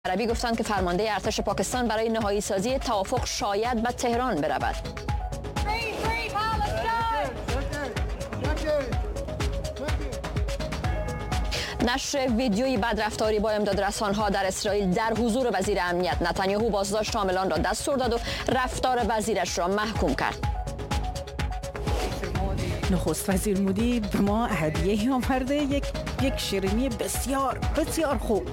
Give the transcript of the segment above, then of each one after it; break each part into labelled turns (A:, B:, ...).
A: عربی گفتند که فرمانده ارتش پاکستان برای نهایی سازی توافق شاید به تهران برود. نشر ویدیویی بدرفتاری با امداد رسانه‌ها در اسرائیل در حضور وزیر امنیت نتانیاهو بازداشت عاملان را دستور داد و رفتار وزیرش را محکوم کرد.
B: نخست وزیر مودی به ما هدیه آورده، یک شیرینی بسیار بسیار خوب.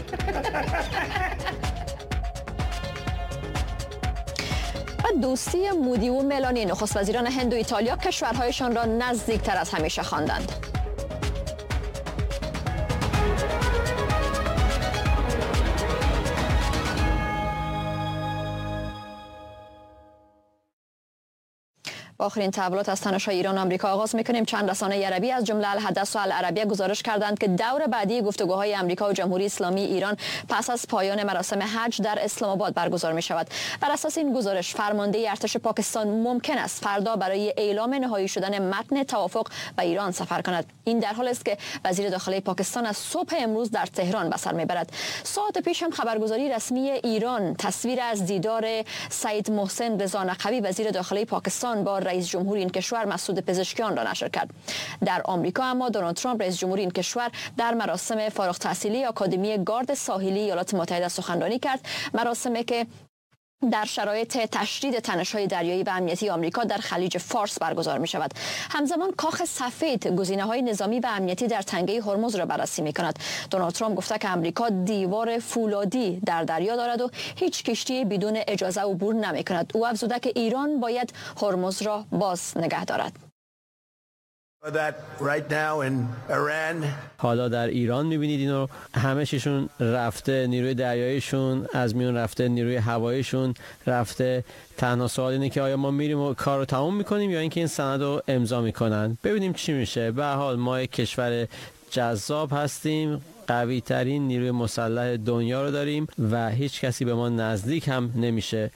A: و دوستی مودی و ملانی نخست وزیران هند و ایتالیا کشورهایشان را نزدیکتر از همیشه خواندند. با آخرین تحولات از تنش‌های ایران و آمریکا آغاز می‌کنیم. چند رسانه عربی از جمله الحدث و العربیه گزارش کردند که دور بعدی گفتگوهای آمریکا و جمهوری اسلامی ایران پس از پایان مراسم حج در اسلام آباد برگزار می‌شود. بر اساس این گزارش فرمانده ارتش پاکستان ممکن است فردا برای اعلام نهایی شدن متن توافق به ایران سفر کند. این در حالی است که وزیر داخلی پاکستان از صبح امروز در تهران به سر می‌برد. ساعت پیش هم خبرگزاری رسمی ایران تصویر از دیدار سید محسن رضا نقوی وزیر داخلی پاکستان با رئیس جمهور این کشور مسعود پزشکیان را نشر کرد. در آمریکا اما دونالد ترامپ رئیس جمهور این کشور در مراسم فارغ التحصیلی آکادمی گارد ساحلی ایالات متحده سخنرانی کرد. مراسمی که در شرایط تشدید تنش‌های دریایی و امنیتی آمریکا در خلیج فارس برگزار می شود. همزمان کاخ سفید گزینه‌های نظامی و امنیتی در تنگه هرمز را بررسی می کند. دونالد ترامپ گفته که امریکا دیوار فولادی در دریا دارد و هیچ کشتی بدون اجازه عبور نمی کند. او افزوده که ایران باید هرمز را باز نگه دارد.
C: حالا در ایران می‌بینید اینو همه چیشون رفته، نیروی دریاییشون از میون رفته، نیروی هواییشون رفته. تنها سوال اینه که آیا ما میریم و کار رو تمام میکنیم یا اینکه این سند رو امضا میکنن. ببینیم چی میشه. به هر حال ما یک کشور جذاب هستیم، قوی ترین نیروی مسلح دنیا رو داریم و هیچ کسی به ما نزدیک هم نمیشه.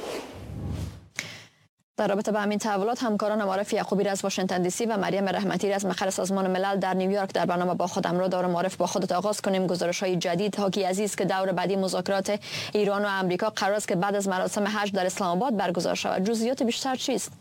A: در رابطه با همین تحولات همکاران عارف یعقوبی از واشنگتن دی سی و مریم رحمتی از مقر سازمان ملل در نیویورک در برنامه با خودم را دور معرف با خودت آغاز کنیم. گزارش‌های جدید حاکی عزیز که دور بعدی مذاکرات ایران و آمریکا قرار است که بعد از مراسم حج در اسلام آباد برگزار شود. جزئیات بیشتر چیست؟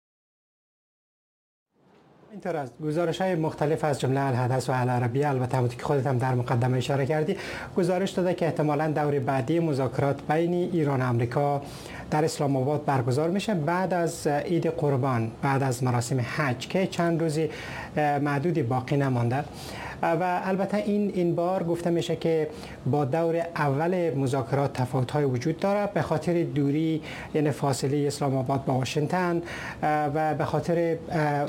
D: اینطور است. گزارش‌های مختلف از جمله الحدث و العربیه، البته همونطور که خودت هم در مقدمه اشاره کردی، گزارش داده که احتمالاً دور بعدی مذاکرات بین ایران و آمریکا در اسلام آباد برگزار میشه بعد از عید قربان، بعد از مراسم حج که چند روزی معدودی باقی نمانده. و البته این بار گفته میشه که با دور اول مذاکرات تفاوت‌های وجود داره به خاطر دوری، یعنی فاصله اسلام آباد با واشنگتن و به خاطر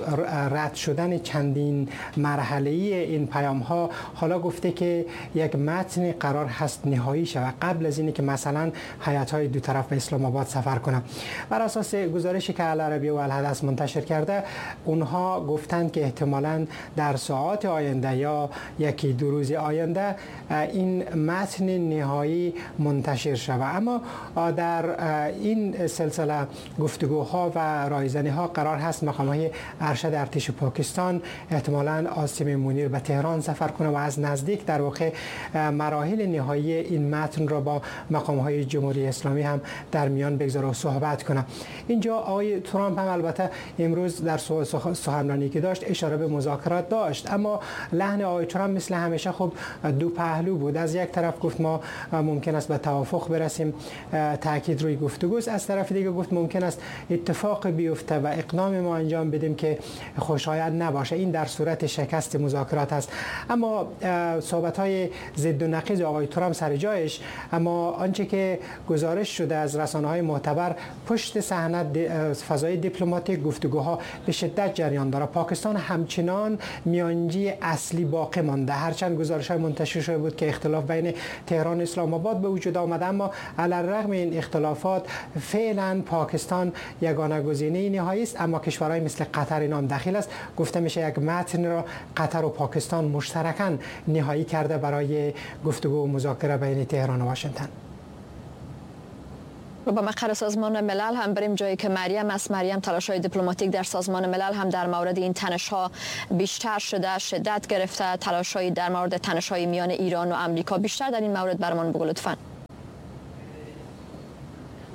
D: رد شدن چندین مرحله‌ای این پیام‌ها. حالا گفته که یک متن قرار هست نهایی شود قبل از اینکه مثلا هیئت‌های دو طرف به اسلام آباد سفر کنند. بر اساس گزارشی که العربیه و الحدث منتشر کرده، اونها گفتند که احتمالاً در ساعات آینده یا یکی دو روز آینده این متن نهایی منتشر شود. اما در این سلسله گفتگوها و رایزنی‌ها قرار هست مقام‌های ارشد ارتش پاکستان احتمالاً عاصم منیر به تهران سفر کنه و از نزدیک در واقع مراحل نهایی این متن را با مقام‌های جمهوری اسلامی هم در میان بگذاره و صحبت کنه. اینجا آقای ترامپ هم البته امروز در سخنرانی که داشت اشاره به مذاکرات داشت، اما لحن آقای ترامپ مثل همیشه خب دو پهلو بود. از یک طرف گفت ما ممکن است به توافق برسیم، تاکید روی گفتگوست. از طرف دیگه گفت ممکن است اتفاق بیفته و اقدام ما انجام بدیم که خوشایند نباشه. این در صورت شکست مذاکرات است. اما صحبت‌های ضد و نقیض آقای ترامپ سر جایش، اما آنچه که گزارش شده از رسانه‌های معتبر، پشت صحنه فضای دیپلماتیک گفتگوها به شدت جریان داره. پاکستان همچنان میانجی اصلی باقی مانده. هرچند گزارش‌های منتشر شده بود که اختلاف بین تهران و اسلام آباد به وجود آمده، اما علی‌الرغم این اختلافات فعلا پاکستان یگانه گزینه نهایی است. اما کشورهای مثل قطر این هم داخل است. گفته میشه یک متن را قطر و پاکستان مشترکاً نهایی کرده برای گفتگو و مذاکره بین تهران و واشنگتن.
A: و با مقر سازمان ملل هم بریم جایی که مریم تلاش‌های دیپلماتیک در سازمان ملل هم در مورد این تنش‌ها بیشتر شده، شدت گرفته. تلاش‌های در مورد تنش‌های میان ایران و آمریکا بیشتر در این مورد برمان بگو لطفاً.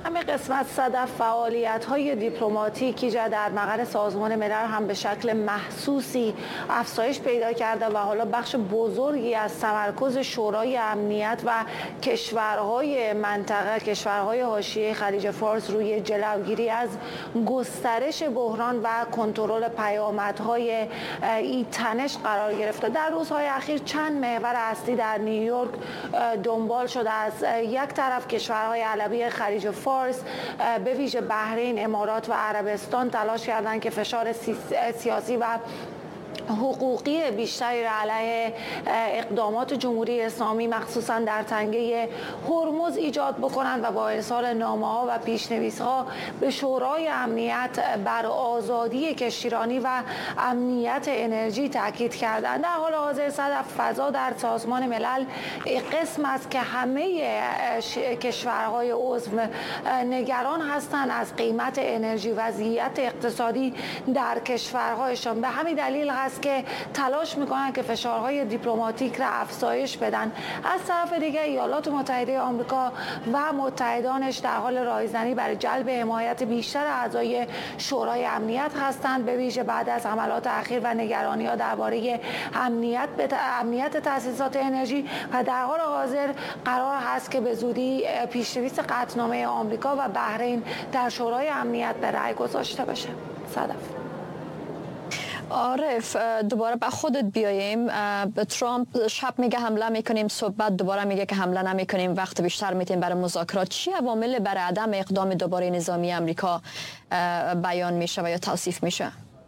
E: همه قسمت صدف فعالیت‌های دیپلماتیکی در مقر سازمان ملل هم به شکل محسوسی افزایش پیدا کرده و حالا بخش بزرگی از تمرکز شورای امنیت و کشورهای منطقه، کشورهای حاشیه خلیج فارس روی جلوگیری از گسترش بحران و کنترل پیامدهای این تنش قرار گرفته. در روزهای اخیر چند محور اصلی در نیویورک دنبال شده. از یک طرف کشورهای عربی خلیج فارس به ویژه بحرین، امارات و عربستان تلاش کردند که فشار سیاسی و حقوقی بیشتری را علیه اقدامات جمهوری اسلامی مخصوصا در تنگه هرمز ایجاد بکنند و با ارسال نامه‌ها و پیشنویس‌ها به شورای امنیت بر آزادی کشتیرانی و امنیت انرژی تاکید کردند. در حال حاضر صدف فضا در سازمان ملل قسم است که همه کشورهای عضو نگران هستند از قیمت انرژی، وضعیت اقتصادی در کشورهایشان. به همین دلیل است که تلاش میکنن که فشارهای دیپلماتیک را افزایش بدن. از طرف دیگر ایالات متحده آمریکا و متحدانش در حال راهزنی برای جلب حمایت بیشتر اعضای شورای امنیت هستند، به ویژه بعد از حملات اخیر و نگرانی‌ها درباره امنیت تأسیسات انرژی و در حال حاضر قرار هست که به زودی پیشنویس قطعنامه آمریکا و بحرین در شورای امنیت به رأی گذاشته بشه. صدف.
A: عارف، دوباره به خودت بیاییم. ترامپ شب میگه حمله میکنیم، صبح دوباره میگه که حمله نمیکنیم، وقت بیشتر میتیم برای مذاکرات. چی عوامل برای عدم اقدام دوباره نظامی امریکا بیان میشه و یا توصیف میشه؟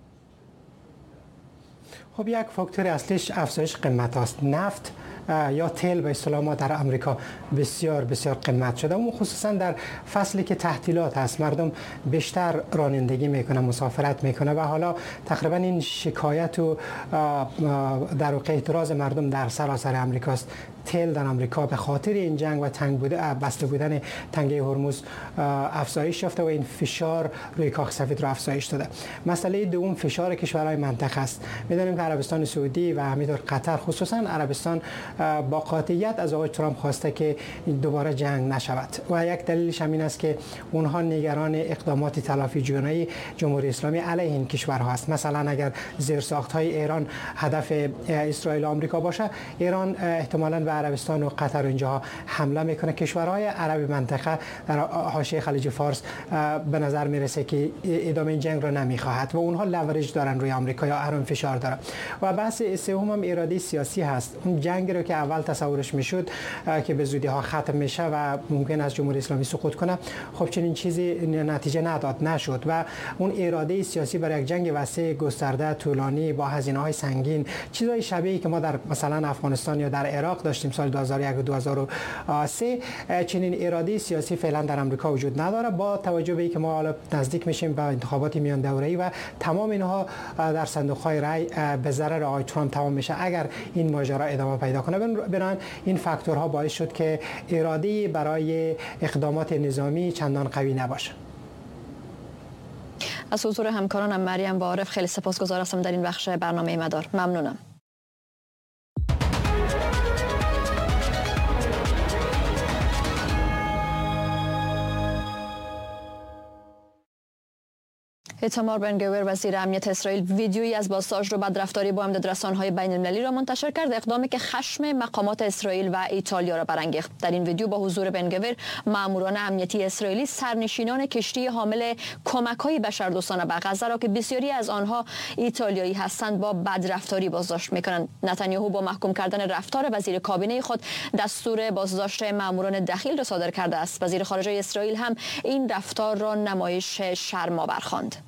D: خب یک فاکتور اصلیش افزایش قیمت است. نفت یا تیل به اصطلاح ما در امریکا بسیار قیمت شده، اون خصوصا در فصلی که تعطیلات هست، مردم بیشتر رانندگی میکنه، مسافرت میکنه و حالا تقریبا این شکایت و در واقع اعتراض مردم در سراسر امریکاست. تیل در امریکا به خاطر این جنگ و بسته بودن تنگه هرمز افزایش یافته و این فشار روی کاخ سفید را افزایش داده. مسئله دوم فشار کشورهای منطقه است. میدونیم که عربستان سعودی و همینطور قطر، خصوصا عربستان با قاطعیت از آقای ترامپ خواسته که دوباره جنگ نشود و یک دلیلش همین است که اونها نگران اقدامات تلافی جویانه جمهوری اسلامی علیه این کشورها است. مثلا اگر زیرساخت‌های ایران هدف اسرائیل و آمریکا باشه، ایران احتمالاً به عربستان و قطر و اینجاها حمله میکنه. کشورهای عربی منطقه در حاشیه خلیج فارس به نظر میرسه که ادامه این جنگ را نمیخواهد و اونها لورج دارن روی آمریکا یا احرام فشار دارن. و بحث سوم هم اراده سیاسی هست. اون جنگ رو که اول تصورش میشد که به زودی ها ختم میشه و ممکن است جمهوری اسلامی سقوط کنه، خب چنین چیزی نتیجه نداد، نشد و اون اراده سیاسی برای یک جنگ وسیع گسترده طولانی با هزینه‌های سنگین، چیزای شبیه‌ای که ما در مثلا افغانستان یا در عراق داشتیم سال 2001 و 2003، چنین اراده سیاسی فعلا در آمریکا وجود نداره. با توجه به اینکه ما حالا نزدیک میشیم به انتخابات میان دوره‌ای و تمام اینها در صندوق‌های رای به ضرر آقای ترامپ تمام میشه اگر این ماجرا ادامه پیدا کنه. بنابراین این فاکتورها باعث شد که اراده برای اقدامات نظامی چندان قوی نباشه.
A: از حضور همکارانم مریم و عارف خیلی سپاسگزار هستم در این بخش برنامه مدار. ممنونم. ایتامار بن گویر وزیر امنیت اسرائیل ویدیویی از بازداشت و بدرفتاری با امدادرسان‌های بین‌المللی را منتشر کرد، اقدامی که خشم مقامات اسرائیل و ایتالیا را برانگیخت. در این ویدیو با حضور بن گویر، ماموران امنیتی اسرائیلی سرنشینان کشتی حامل کمک‌های بشردوستانه به غزه را که بسیاری از آنها ایتالیایی هستند با بدرفتاری بازداشت می‌کنند. نتانیاهو با محکوم کردن رفتار وزیر کابینه خود دستور بازداشت ماموران دخیل را صادر کرده است. وزیر خارجه اسرائیل هم این رفتار را نمایش شرم‌آور خواند.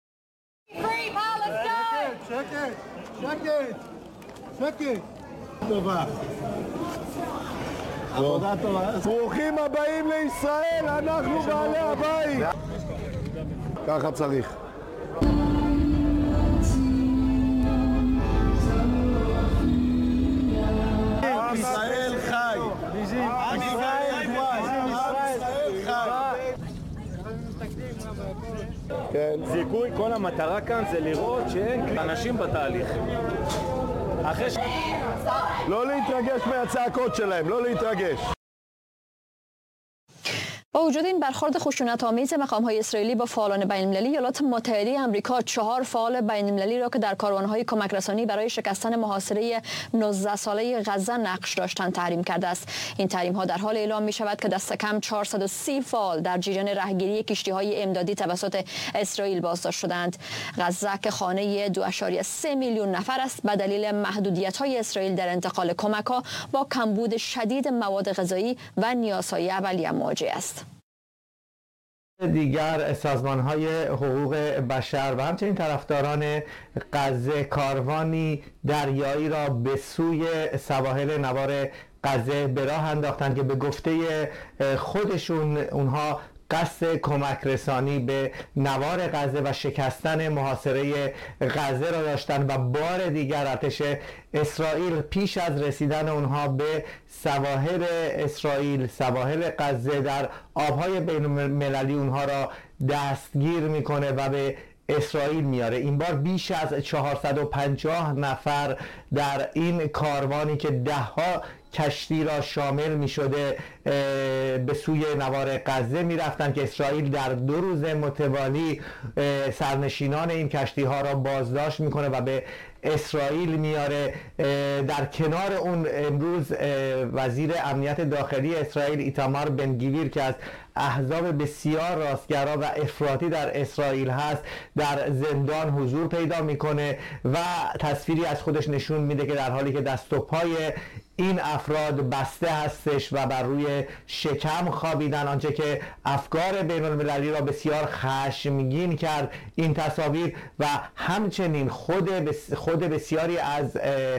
F: ברוכים הבאים לישראל, אנחנו בעלי הבית. ככה צריך. עם ישראל חי. עם ישראל חי.
G: זיכוי, כל המטרה כאן זה לראות שאין אנשים בתהליך.
F: לא להתרגש מהצעקות שלהם, לא להתרגש.
A: با وجود این برخورد خشونت‌آمیز مقام‌های اسرائیلی با فعالان بین‌المللی، ایالات متحده آمریکا 4 فعال بین‌المللی را که در کاروان‌های کمک رسانی برای شکستن محاصره 19 ساله غزه نقش داشتند تحریم کرده است. این تحریم‌ها در حال اعلام می‌شود که دست کم 430 فعال در جریان رهگیری کشتی‌های امدادی توسط اسرائیل بازداشت شدند. غزه که خانه 2.3 میلیون نفر است، به دلیل محدودیت‌های اسرائیل در انتقال کمک‌ها با کمبود شدید مواد غذایی و نیازهای اولیه مواجه است.
H: دیگر سازمان‌های حقوق بشر و همچنین طرفداران غزه کاروانی دریایی را به سوی سواحل نوار غزه به راه انداختند که به گفته خودشون اونها قصد کمک رسانی به نوار غزه و شکستن محاصره غزه را داشتند و بار دیگر ارتش اسرائیل پیش از رسیدن اونها به سواحل اسرائیل، سواحل غزه، در آبهای بین المللی اونها را دستگیر میکنه و به اسرائیل میاره. این بار بیش از 450 نفر در این کاروانی که 10 کشتی را شامل می شده به سوی نوار غزه می رفتن که اسرائیل در 2 روز متوالی سرنشینان این کشتی ها را بازداشت میکنه و به اسرائیل میاره. در کنار اون امروز وزیر امنیت داخلی اسرائیل ایتامار بن گویر که از احزاب بسیار راستگرا و افراطی در اسرائیل هست در زندان حضور پیدا میکنه و تصویری از خودش نشون میده که در حالی که دست و پای این افراد بسته هستش و بر روی شکم خوابیدن، آنچه که افکار بین المللی را بسیار خشمگین کرد این تصاویر و همچنین خود بسیاری از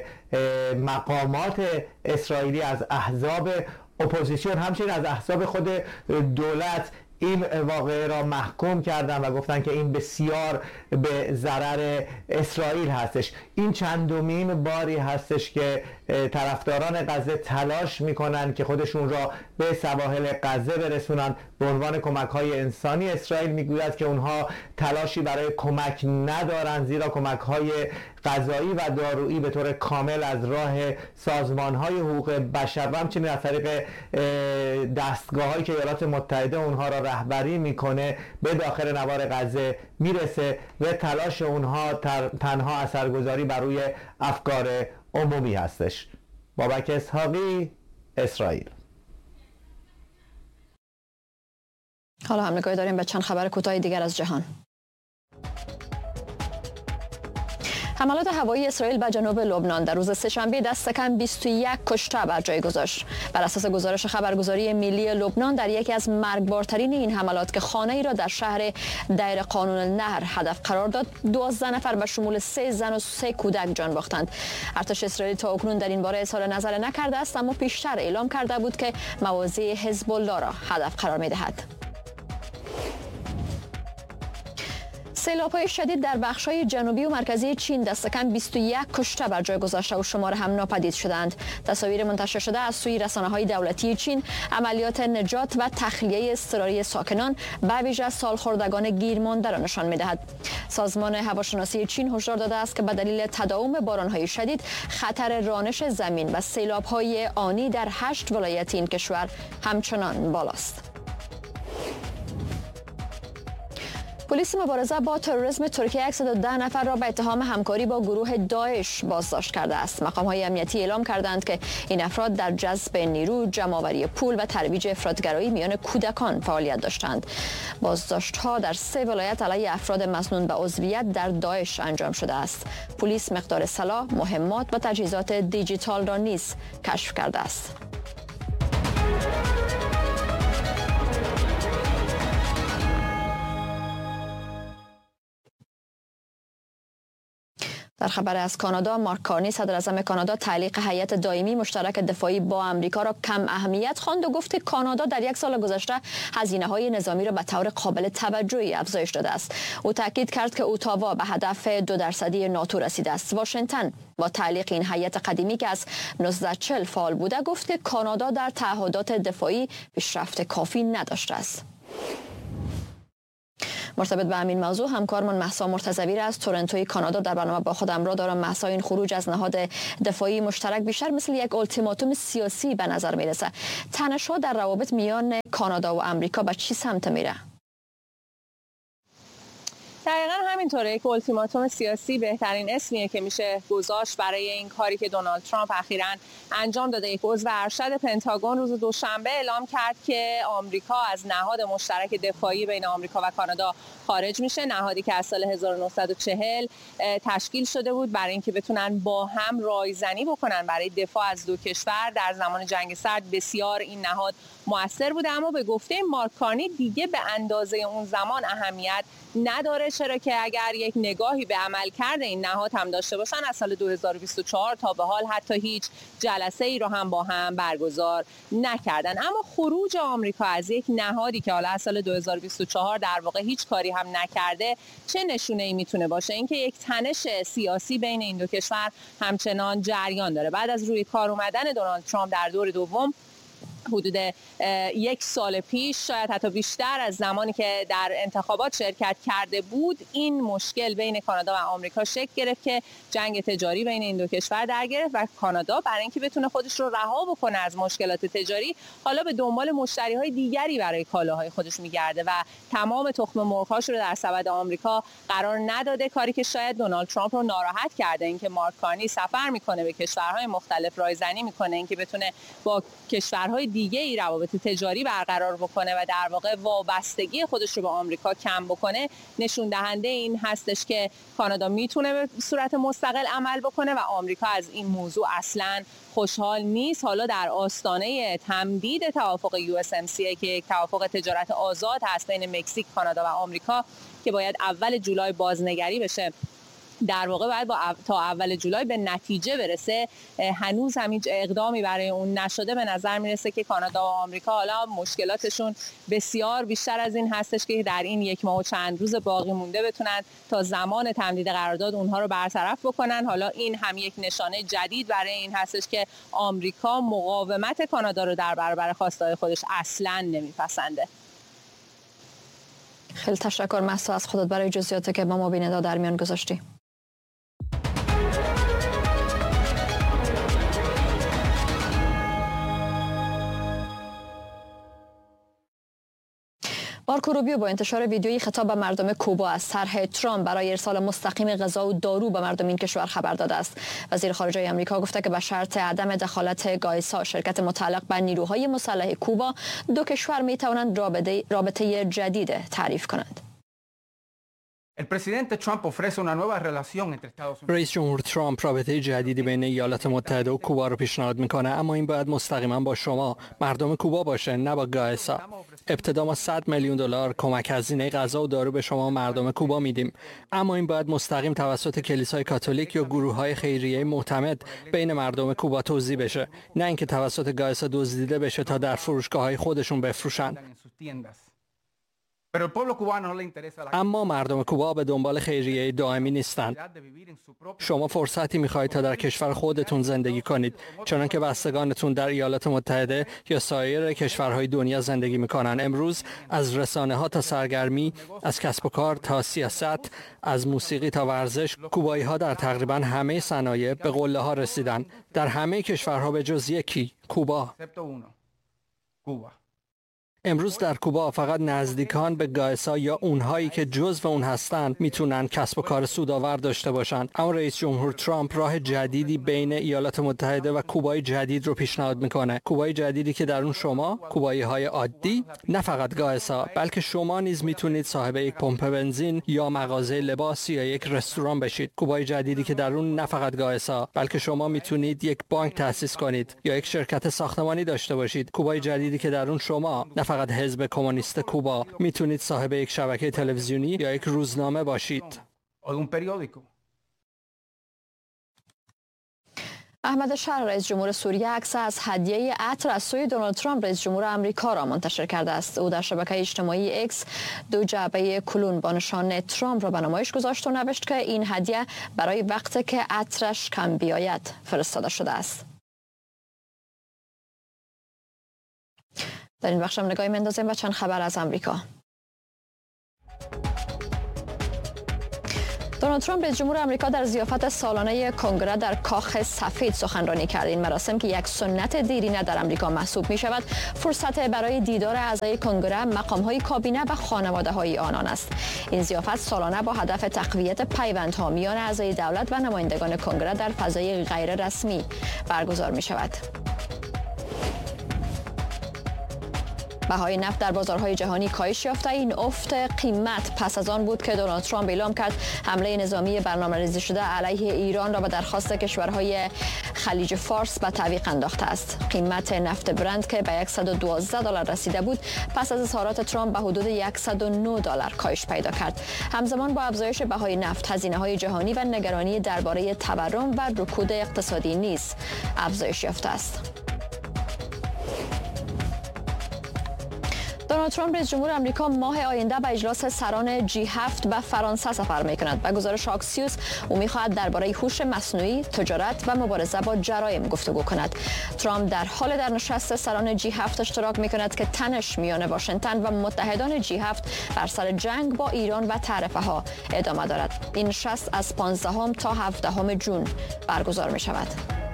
H: مقامات اسرائیلی، از احزاب اپوزیسیون، همچنین از احزاب خود دولت این واقعه را محکوم کردن و گفتن که این بسیار به ضرر اسرائیل هستش. این چندمین باری هستش که طرفداران غزه تلاش میکنن که خودشون را به سواحل غزه برسونن به عنوان کمک‌های انسانی. اسرائیل میگوید که اونها تلاشی برای کمک ندارن، زیرا کمک‌های غذایی و دارویی به طور کامل از راه سازمان‌های حقوق بشر و همچنین از طریق دستگاه‌هایی که ایالات متحده اونها را رهبری میکنه به داخل نوار غزه میرسه و تلاش اونها تنها اثرگذاری بر روی افکار عمومی هستش. بابک اسحاقی، اسرائیل.
A: حالا هم نگاهی داریم به چند خبر کوتاه دیگر از جهان. حملات هوایی اسرائیل به جنوب لبنان در روز سه‌شنبه دست کم 21 کشته بر جای گذاشت. بر اساس گزارش خبرگزاری ملی لبنان، در یکی از مرگبارترین این حملات که خانه‌ای را در شهر دیر قانون النهر هدف قرار داد، 12 نفر به شمول 3 زن و 3 کودک جان باختند. ارتش اسرائیل تا اکنون در این باره اظهار نظر نکرده است، اما پیشتر اعلام کرده بود که مواضع حزب الله را هدف قرار می‌دهد. سیلاب‌های شدید در بخش‌های جنوبی و مرکزی چین دست کم 21 کشته بر جای گذاشته و شمار هم ناپدید شدند. تصاویر منتشر شده از سوی رسانه‌های دولتی چین عملیات نجات و تخلیه اضطراری ساکنان به ویژه سالخوردگان گیرمانده را نشان می‌دهد. سازمان هواشناسی چین هشدار داده است که به دلیل تداوم باران‌های شدید خطر رانش زمین و سیلاب‌های آنی در 8 ولایت این کشور همچنان بالاست. پلیس مبارزه با تروریسم ترکیه 110 نفر را به اتهام همکاری با گروه داعش بازداشت کرده است. مقام‌های امنیتی اعلام کردند که این افراد در جذب نیرو، جمع‌آوری پول و ترویج افراط‌گرایی میان کودکان فعالیت داشتند. بازداشت‌ها در 3 ولایت علیه افراد مسنون به عضویت در داعش انجام شده است. پلیس مقدار سلاح، مهمات و تجهیزات دیجیتال را نیز کشف کرده است. در خبر از کانادا، مارک کارنی صدر اعظم کانادا تعلیق هیئت دائمی مشترک دفاعی با آمریکا را کم اهمیت خواند و گفت که کانادا در 1 سال گذشته هزینه‌های نظامی را به طور قابل توجهی افزایش داده است. او تاکید کرد که اتاوا به هدف 2% ناتو رسیده است. واشنگتن با تعلیق این هیئت قدیمی که از 1940 فعال بوده گفت که کانادا در تعهدات دفاعی پیشرفت کافی نداشته است. مرتبط به همین موضوع همکارمان مهسا مرتضوی از تورنتوی کانادا در برنامه با خود همراه دارم. مهسا، این خروج از نهاد دفاعی مشترک بیشتر مثل یک التیماتوم سیاسی به نظر میرسه. تنش‌ها در روابط میان کانادا و آمریکا به چی سمت میره؟
I: دقیقا همینطوره. یک التیماتوم سیاسی بهترین اسمیه که میشه گذاشت برای این کاری که دونالد ترامپ اخیراً انجام داده. یک عضو ارشد پنتاگون روز دوشنبه اعلام کرد که آمریکا از نهاد مشترک دفاعی بین آمریکا و کانادا خارج میشه. نهادی که از سال 1940 تشکیل شده بود برای اینکه بتونن با هم رایزنی بکنن برای دفاع از دو کشور. در زمان جنگ سرد بسیار این نهاد مؤثر بوده، اما به گفته مارک کارنی دیگه به اندازه اون زمان اهمیت نداره، چرا که اگر یک نگاهی به عملکرد این نهاد هم داشته باشن، از سال 2024 تا به حال حتی هیچ جلسه ای رو هم با هم برگزار نکردن. اما خروج آمریکا از یک نهادی که حالا از سال 2024 در واقع هیچ کاری هم نکرده چه نشونه ای میتونه باشه؟ اینکه یک تنش سیاسی بین این دو کشور همچنان جریان داره. بعد از روی کار اومدن دونالد ترامپ در دور دوم حدود یک سال پیش، شاید حتی بیشتر از زمانی که در انتخابات شرکت کرده بود، این مشکل بین کانادا و آمریکا شکل گرفت که جنگ تجاری بین این دو کشور در گرفت و کانادا برای اینکه بتونه خودش رو رها بکنه از مشکلات تجاری، حالا به دنبال مشتریهای دیگری برای کالاهای خودش میگرده و تمام تخم مرغ‌هاش رو در سبد آمریکا قرار نداده. کاری که شاید دونالد ترامپ رو ناراحت کرده، اینکه مارک کارنی سفر میکنه به کشورهای مختلف، رایزنی میکنه اینکه بتونه با کشورهای دیگه ای روابط تجاری برقرار بکنه و در واقع وابستگی خودش رو به آمریکا کم بکنه، نشون دهنده این هستش که کانادا میتونه به صورت مستقل عمل بکنه و آمریکا از این موضوع اصلاً خوشحال نیست. حالا در آستانه تمدید توافق USMCA که یک توافق تجارت آزاد هست بین مکزیک، کانادا و آمریکا که باید اول جولای بازنگری بشه، در واقع باید تا اول جولای به نتیجه برسه، هنوز هم هیچ اقدامی برای اون نشده. به نظر میرسه که کانادا و آمریکا حالا مشکلاتشون بسیار بیشتر از این هستش که در این یک ماه و چند روز باقی مونده بتونن تا زمان تمدید قرارداد اونها رو برطرف بکنن. حالا این هم یک نشانه جدید برای این هستش که آمریکا مقاومت کانادا رو در برابر خواسته‌های خودش اصلاً نمیپسنده.
A: خیلی تشکر مهسا از خودت برای جزئیاتی که با ما بیننده در میان گذاشتی. مارکو روبیو با انتشار ویدیویی خطاب به مردم کوبا از طرح ترامپ برای ارسال مستقیم غذا و دارو به مردم این کشور خبر داده است. وزیر خارجه آمریکا گفته که به شرط عدم دخالت گایسا، شرکت متعلق به نیروهای مسلح کوبا، دو کشور می توانند رابطه جدید تعریف کنند.
J: رئیس جمهور ترامپ رابطه جدیدی بین ایالات متحده و کوبا رو پیشنهاد میکنه، اما این باید مستقیما با شما مردم کوبا باشه، نه با گایسا. ابتدا ما 100 میلیون دلار کمک هزینه غذا و دارو به شما مردم کوبا میدیم، اما این باید مستقیم توسط کلیسای کاتولیک یا گروه‌های خیریه معتمد بین مردم کوبا توزیع بشه، نه اینکه توسط گایسا دزدیده بشه تا در فروشگاه‌های خودشون بفروشن. اما مردم کوبا به دنبال خیریه دائمی نیستند. شما فرصتی می‌خواهید تا در کشور خودتون زندگی کنید، چنانکه بستگانتون در ایالات متحده یا سایر کشورهای دنیا زندگی می‌کنند. امروز از رسانه‌ها تا سرگرمی، از کسب و کار تا سیاست، از موسیقی تا ورزش، کوبایی‌ها در تقریباً همه صنایع به قله‌ها رسیدند. در همه کشورها به جز یکی، کوبا. امروز در کوبا فقط نزدیکان به گایسا یا اونهایی که جزو اون هستند میتونن کسب و کار سودآور داشته باشند. اما رئیس جمهور ترامپ راه جدیدی بین ایالات متحده و کوبای جدید رو پیشنهاد میکنه. کوبای جدیدی که در اون شما، کوبایی‌های عادی، نه فقط گایسا، بلکه شما نیز میتونید صاحب یک پمپ بنزین یا مغازه لباس یا یک رستوران بشید. کوبای جدیدی که در اون نه فقط گایسا، بلکه شما میتونید یک بانک تأسیس کنید یا یک شرکت ساختمانی داشته باشید. کوبای جدیدی که در اون شما، نه فقط حزب کمونیست کوبا، میتونید صاحب یک شبکه تلویزیونی یا یک روزنامه باشید.
A: احمد شهر رئیس جمهور سوریه عکس از هدیه عطر از سوی دونالد ترامپ رئیس جمهور آمریکا را منتشر کرده است. او در شبکه اجتماعی ایکس دو جعبه کلون با نشان ترامپ را به نمایش گذاشت و نوشت که این هدیه برای وقتی که عطرش کم بیاید فرستاده شده است. در این بخش هم نگاهی می‌اندازیم و چند خبر از آمریکا. دونالد ترامپ رئیس جمهور آمریکا در ضیافت سالانه کنگره در کاخ سفید سخنرانی کرد. این مراسم که یک سنت دیرینه در آمریکا محسوب می شود، فرصت برای دیدار اعضای کنگره، مقام‌های کابینه و خانواده‌های آنان است. این ضیافت سالانه با هدف تقویت پیوندها میان اعضای دولت و نمایندگان کنگره در فضای غیر رسمی برگزار می شود. بهای نفت در بازارهای جهانی کاهش یافته. این افت قیمت پس از آن بود که دونالد ترامپ اعلام کرد حمله نظامی برنامه‌ریزی شده علیه ایران را به درخواست کشورهای خلیج فارس به تعویق انداخته است. قیمت نفت برند که به $112 رسیده بود، پس از اظهارات ترامپ به حدود $109 کاهش پیدا کرد. همزمان با افزایش بهای نفت، هزینه‌های جهانی و نگرانی درباره تورم و رکود اقتصادی نیز افزایش یافته است. دونالد ترامپ رئیس جمهور آمریکا ماه آینده به اجلاس سران G7 به فرانسه سفر می‌کند. به گزارش آکسیوس او می‌خواهد درباره هوش مصنوعی، تجارت و مبارزه با جرایم گفتگو کند. ترامپ در حال در نشست سران G7 اشتراک می‌کند که تنش میان واشنگتن و متحدان G7 بر سر جنگ با ایران و تعرفه‌ها ادامه دارد. این نشست از 15 تا 17 جون برگزار می‌شود.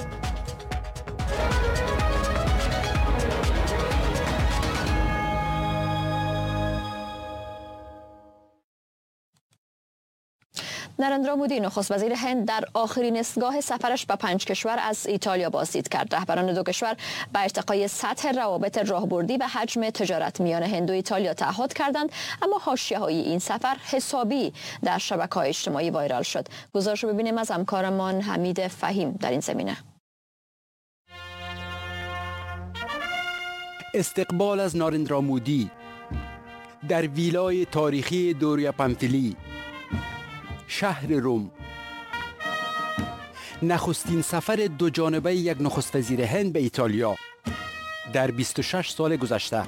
A: نرندرا مودی نخست وزیر هند در آخرین ایستگاه سفرش به 5 کشور از ایتالیا بازدید کرد. رهبران دو کشور به ارتقای سطح روابط راهبردی و حجم تجارت میان هند و ایتالیا تعهد کردند، اما حاشیه‌های این سفر حسابی در شبکه‌های اجتماعی وایرال شد. گزارش رو ببینیم از همکارمان حمید فهیم در این زمینه.
K: استقبال از نارندرا مودی در ویلای تاریخی دوریا پامفیلی، شهر روم. نخستین سفر دو جانبه یک نخست وزیر هند به ایتالیا در 26 سال گذشته.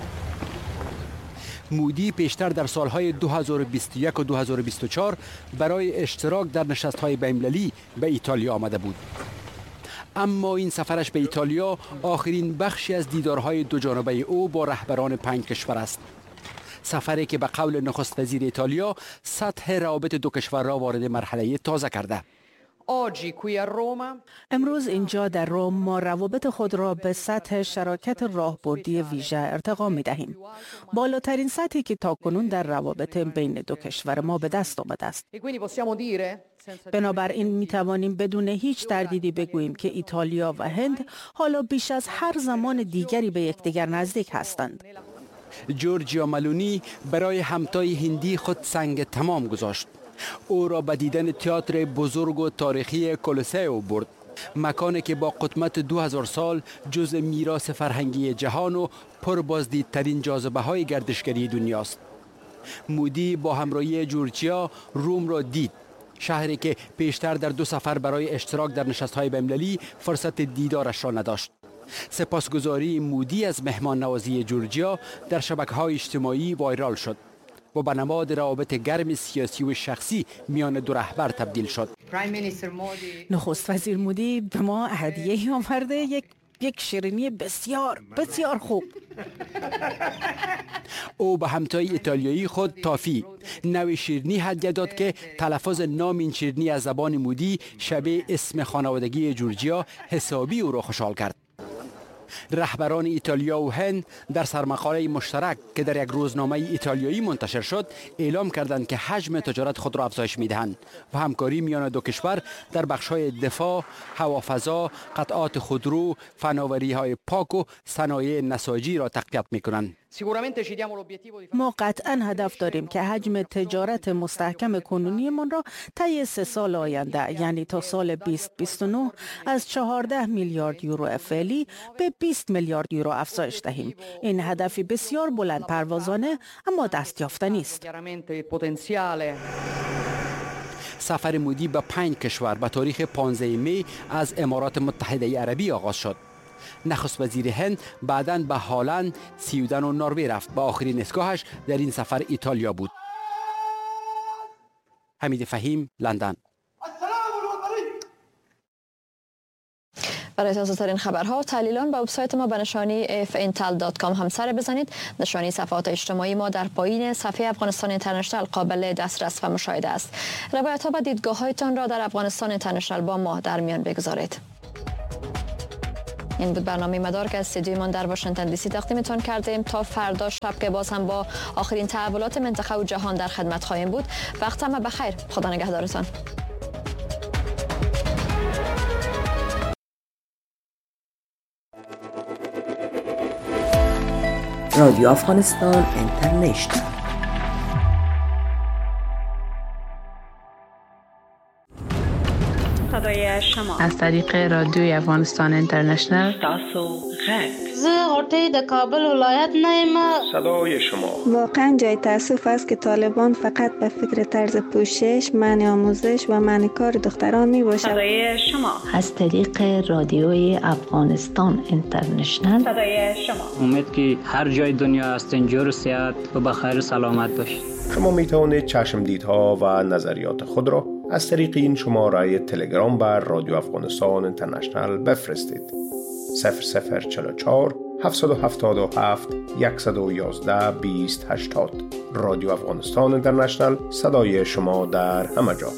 K: مودی پیشتر در سالهای 2021 و 2024 برای اشتراک در نشست‌های بین‌المللی به ایتالیا آمده بود. اما این سفرش به ایتالیا آخرین بخشی از دیدارهای دو جانبه او با رهبران 5 کشور است. سفری که به قول نخست وزیر ایتالیا سطح روابط دو کشور را وارد مرحله تازه کرده.
B: امروز اینجا در روم ما روابط خود را به سطح شراکت راهبردی ویژه ارتقا می دهیم. بالاترین سطحی که تاکنون در روابط بین دو کشور ما به دست آمده است. بنابراین می توانیم بدون هیچ تردیدی بگوییم که ایتالیا و هند حالا بیش از هر زمان دیگری به یکدیگر نزدیک هستند.
K: جورجیا ملونی برای همتای هندی خود سنگ تمام گذاشت. او را به دیدن تئاتر بزرگ و تاریخی کولوسئو برد، مکانی که با قدمت 2000 سال جز میراث فرهنگی جهان و پربازدیدترین جاذبه‌های گردشگری دنیاست. مودی با همراهی جورجیا روم را دید، شهری که پیشتر در 2 سفر برای اشتراک در نشست‌های بین‌المللی فرصت دیدارش را نداشت. سپاسگزاری مودی از مهمان نوازی جورجیا در شبکه‌های اجتماعی وایرال شد و به نماد روابط گرم سیاسی و شخصی میان دو رهبر تبدیل شد.
B: نخست وزیر مودی به ما هدیه آورده، یک شیرینی بسیار بسیار خوب.
K: او به همتای ایتالیایی خود تافی نوع شیرینی هدیه داد که تلفظ نام این شیرینی از زبان مودی شبیه اسم خانوادگی جورجیا حسابی او را خوشحال کرد. رهبران ایتالیا و هند در سرمقاله مشترک که در یک روزنامه ایتالیایی منتشر شد اعلام کردند که حجم تجارت خود را افزایش می‌دهند و همکاری میان دو کشور در بخش‌های دفاع، هوافضا، قطعات خودرو، فناوری‌های پاک و صنایع نساجی را تقویت می‌کنند.
B: ما قطعا هدف داریم که حجم تجارت مستحکم کنونیمان را طی 3 سال آینده، یعنی تا سال 2029، از 14 میلیارد یورو فعلی به 20 میلیارد یورو افزایش دهیم. این هدفی بسیار بلند پروازانه اما دستیافتنی است.
K: سفر مودی به 5 کشور به تاریخ 15 می از امارات متحده عربی آغاز شد. نخست وزیر هند بعداً به هالند، سویدن و نروژ رفت. با آخرین ایستگاهش در این سفر ایتالیا بود. حمید فهیم، لندن.
A: برای تازه‌ترین خبرها و تحلیلان با وبسایت ما به نشانی fintel.com هم سر بزنید. نشانی صفحات اجتماعی ما در پایین صفحه افغانستان اینترنشنال قابل دسترس و مشاهده است. روایت‌ها و دیدگاه‌هایتان را در افغانستان اینترنشنال با ما در میان بگذارید. این بود برنامه مدار که از استودیومان در واشنگتن دی سی تقدیمتان کردیم. تا فردا شب که باز هم با آخرین تحولات منطقه و جهان در خدمت خواهیم بود. وقت همه بخیر. خدا نگهدارتان.
L: رادیو افغانستان اینترنشنال.
M: صدای شما
N: از طریق رادیوی افغانستان اینترنشنال.
M: تاسو غرب.
O: زه غوټۍ د کابل ولایت نه یم.
P: صدای شما.
Q: واقعا جای تأسف است که طالبان فقط به فکر طرز پوشش، منع آموزش و منع کار دختران می باشد.
M: صدای شما.
R: از طریق رادیوی افغانستان اینترنشنال.
M: صدای شما.
S: امید که هر جای دنیا هستین جور و صحت و بخیر و سلامت باشید.
P: شما می توانید چشمدیدها و نظریات خود را از طریق این شماره تلگرام بر رادیو افغانستان اینترنشنال بفرستید. 0044 777 111 2080. رادیو افغانستان اینترنشنال، صدای شما در همه جا.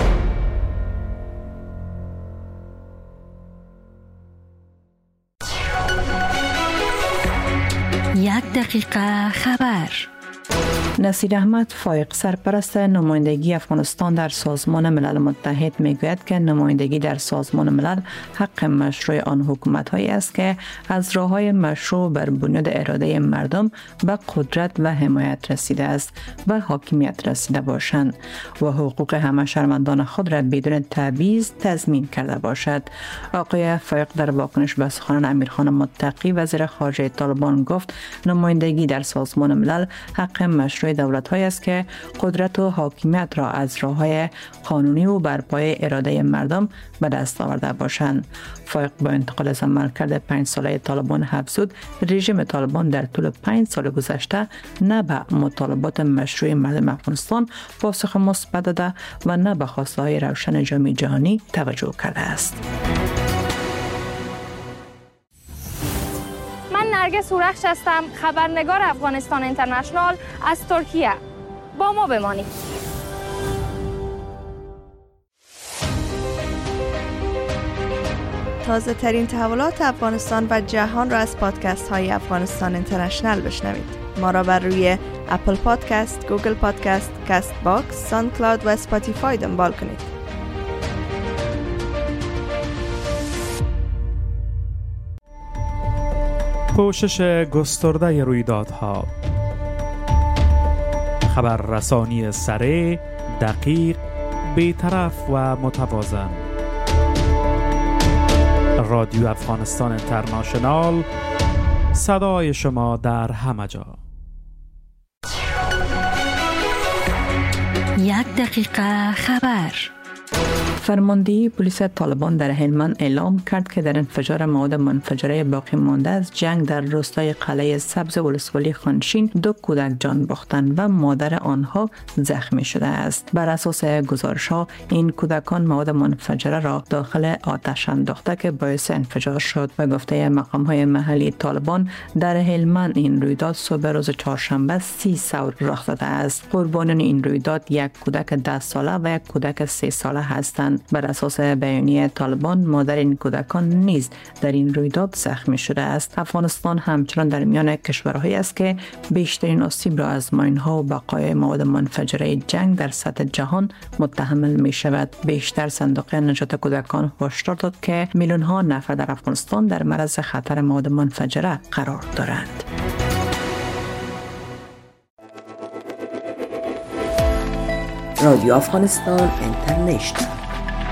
L: یک دقیقه خبر.
T: نصیر احمد فایق سرپرست نمایندگی افغانستان در سازمان ملل متحد میگوید که نمایندگی در سازمان ملل حق مشروع آن حکومت‌هایی است که از راه‌های مشروع بر بنیاد اراده مردم به قدرت و حمایت رسیده است و حاکمیت رسیده باشند و حقوق همه شهروندان خود را بدون تبعیض تضمین کرده باشد. آقای فایق در واکنش به سخنان امیرخان متقی وزیر خارجه طالبان گفت نمایندگی در سازمان ملل حق مشروع دولت‌هایی است که قدرت و حاکمیت را از راه‌های قانونی و بر پایه اراده مردم به دست آورده باشند. فایق با انتقال از عملکرد 5 ساله طالبان افزود رژیم طالبان در طول 5 سال گذشته نه به مطالبات مشروع مردم افغانستان پاسخ مثبت داده و نه به خواسته‌های روشن جامعه جهانی توجه کرده است.
U: نرگس هورخش هستم، خبرنگار افغانستان اینترنشنال از ترکیه. با ما بمانید.
V: تازه ترین تحولات افغانستان و جهان را از پادکست های افغانستان اینترنشنال بشنوید. ما را بر روی اپل پادکست، گوگل پادکست، کست باکس، ساوند کلاود و اسپاتیفای دنبال کنید.
W: پوشش گسترده رویدادها، خبررسانی سریع، دقیق، بی‌طرف و متوازن. رادیو افغانستان اینترنشنال، صدای شما در همه جا.
L: یک دقیقه خبر.
T: فرماندهی پلیس طالبان در هلمند اعلام کرد که در انفجار مواد منفجره باقی مانده از جنگ در روستای قلعه سبز ولسوالی خانشین 2 کودک جان باختند و مادر آنها زخمی شده است. بر اساس گزارش‌ها این کودکان مواد منفجره را داخل آتش انداخته که باعث انفجار شد و گفته مقام‌های محلی طالبان در هلمند این رویداد صبح روز چهارشنبه 30 ثور رخ داده است. قربانیان این رویداد یک کودک 10 ساله و یک کودک 3 ساله هستند. بر اساس بیانیه طالبان مادر این کودکان نیز در این رویداد زخمی شده است. افغانستان همچنان در میان کشورهایی است که بیشترین آسیب را از ماین‌ها و بقای مواد منفجره جنگ در سطح جهان متحمل می شود. بیشتر صندوق نجات کودکان هشدار داد که میلیون‌ها نفر در افغانستان در معرض خطر مواد منفجره قرار دارند.
L: رادیو افغانستان اینترنشنال.